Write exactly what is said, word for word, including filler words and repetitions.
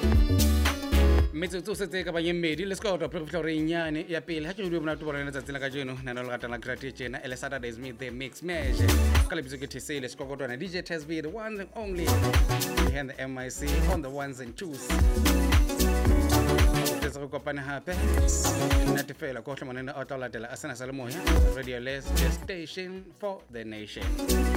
metsotso setse ka banyeng medi le sekao twa re nyane ya pele ha ke re bona tobana tsa tsela ka jeno na no latela grati tjena ele Saturdays meet the mix match ka lebitso ke Thisele sekokotwana D J Tasby the one and only behind the M I C on the ones and twos tsa go kopana hape natefela ko hlomanene a tla latela asena sa le moya radio less station for the nation.